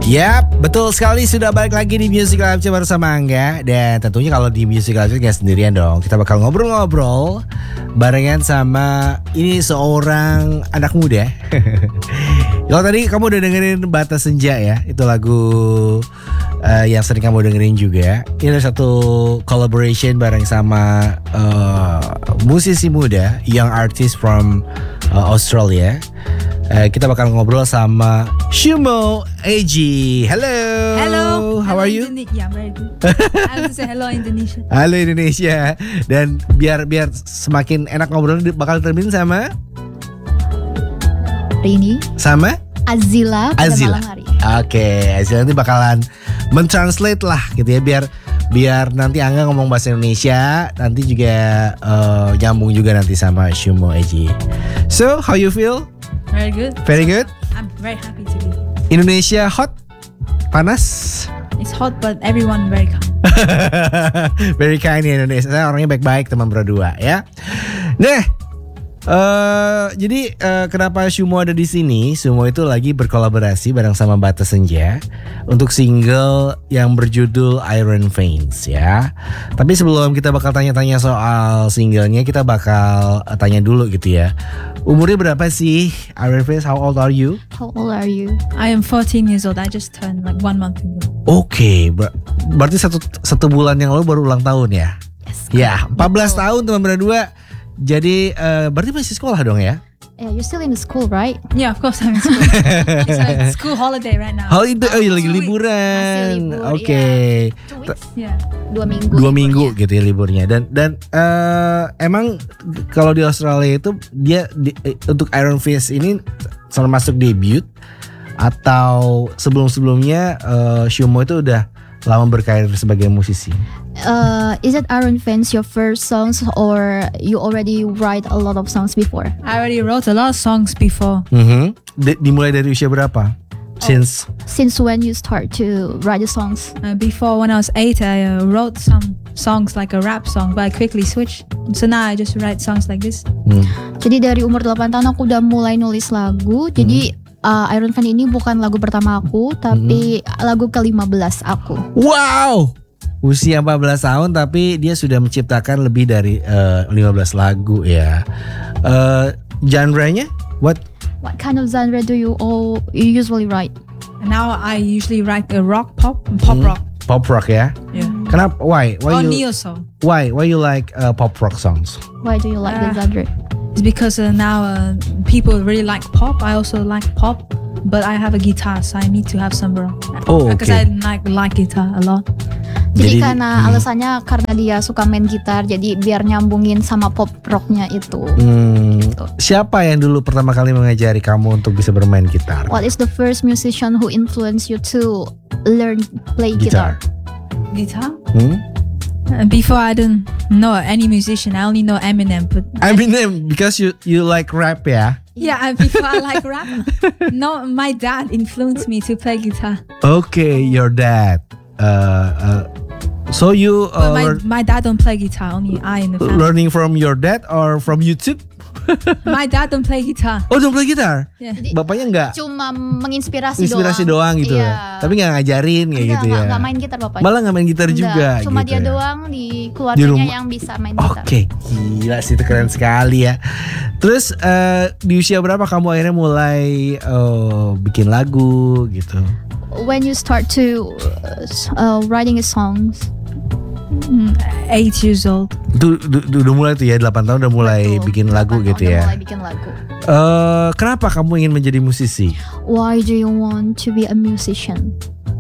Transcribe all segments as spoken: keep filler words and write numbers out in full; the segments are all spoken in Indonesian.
Yap, betul sekali, sudah balik lagi di Music Live bersama Angga. Dan tentunya kalau di Music Live gak sendirian dong. Kita bakal ngobrol-ngobrol barengan sama ini seorang anak muda. Kalau tadi kamu udah dengerin Batas Senja ya, itu lagu uh, yang sering kamu dengerin juga. Ini ada satu collaboration bareng sama uh, musisi muda, young artist from uh, Australia. Uh, kita bakal ngobrol sama Shumo Eji. Hello. Hello. How hello are you? Indone- yeah, very good. I want to say hello Indonesia. Halo Indonesia. Dan biar biar semakin enak ngobrol, bakal terbin sama Rini sama Azila pada Azila. malam hari. Oke, Azila nanti bakalan mentranslate lah gitu ya, biar biar nanti Angga ngomong bahasa Indonesia, nanti juga uh, nyambung juga nanti sama Shumo Eji. So, how you feel? Very good. Very good. I'm very happy to be. Indonesia hot? Panas? It's hot but everyone very kind. Very kind ya Indonesia. Saya orangnya baik-baik, teman berdua ya. Nah, uh, jadi uh, kenapa Shumo ada di sini? Shumo itu lagi berkolaborasi bareng sama Batas Senja untuk single yang berjudul Iron Veins ya. Tapi sebelum kita bakal tanya-tanya soal singlenya, kita bakal uh, tanya dulu gitu ya. Umurnya berapa sih Iron Veins? How old are you? How old are you? I am fourteen years old. I just turned like one month ago. Oke, okay, ber- berarti satu satu bulan yang lalu baru ulang tahun ya? Yes. Ya, empat belas Betul. tahun teman berdua. Jadi uh, berarti masih sekolah dong ya? Yeah, you're still in the school, right? Yeah, of course I'm in school. It's like school holiday right now. Holiday, oh, iya, lagi Two weeks. liburan. Masih libur, Oke. Two weeks? Yeah. Dua minggu. Dua minggu liburnya. gitu ya liburnya. Dan dan uh, emang kalau di Australia itu dia di, eh, untuk Iron Fist ini termasuk debut atau sebelum-sebelumnya uh, Shumo itu udah lama berkarir sebagai musisi. Uh, is it Iron Fence your first songs or you already write a lot of songs before? I already wrote a lot of songs before. Mhm. Di- dimulai dari usia berapa? Since Since when you start to write the songs? Uh, before, when I was eight, I uh, wrote some songs like a rap song, but I quickly switched. So now I just write songs like this. hmm. Jadi dari umur delapan tahun aku udah mulai nulis lagu. Jadi uh, Iron Fence ini bukan lagu pertama aku, tapi lagu ke lima belas aku. Wow, usia empat belas tahun tapi dia sudah menciptakan lebih dari uh, lima belas lagu ya. Uh, genre-nya what? What kind of genre do you all you usually write? And now I usually write a rock pop, pop Hmm. rock. Pop rock ya. Yeah. Kenapa? Why? Why Or you? neo song. Why? Why you like uh, pop rock songs? Why do you like the Ah. genre? It's because uh, now uh, people really like pop. I also like pop, but I have a guitar, so I need to have some rock. Oh, Because okay. I like like guitar a lot. Jadi, Jadi, karena hmm. alasannya karena dia suka main gitar, jadi biar nyambungin sama pop rocknya itu. Hmm, siapa yang dulu pertama kali mengajari kamu untuk bisa bermain gitar? What is the first musician who influenced you to learn play guitar? Guitar? Hmm? Uh, before I didn't know any musician. I only know Eminem. But Eminem, because you you like rap ya? yeah, I- before I like rap. No, my dad influenced me to play guitar. Okay, your dad. Uh, uh, so you uh, But my, learn- my dad don't play guitar. Only I in the family. learning from your dad or from YouTube? My dad don't play guitar. Oh, don't play gitar? Yeah. Jadi, Bapaknya enggak? Cuma menginspirasi Inspirasi doang, gitu. Iya. Tapi enggak ngajarin kayak Enggak, gitu ya. enggak, enggak main gitar bapaknya. Malah enggak main gitar Enggak, juga cuma gitu dia ya. doang di Di keluarganya rumah. yang bisa main gitar. Oke, gila sih, itu keren sekali ya. Terus eh, di usia berapa kamu akhirnya mulai eh, bikin lagu gitu? When you start to uh, writing a songs? Mm, eight years old. Itu du- du- udah mulai tuh ya, delapan tahun udah mulai Betul, bikin lagu delapan gitu tahun ya. udah mulai bikin lagu. Eh, kenapa kamu ingin menjadi musisi? Why do you want to be a musician?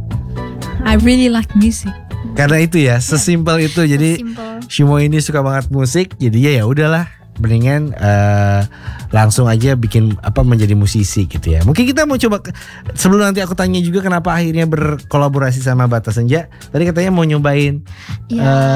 I really like music. Karena itu ya, sesimpel itu. Jadi Simple. Shumo ini suka banget musik, jadi ya udahlah, mendingan eh, langsung aja bikin apa menjadi musisi gitu ya. Mungkin kita mau coba ke- sebelum nanti aku tanya juga kenapa akhirnya berkolaborasi sama Batas Senja. Tadi katanya mau nyobain Ya. eh,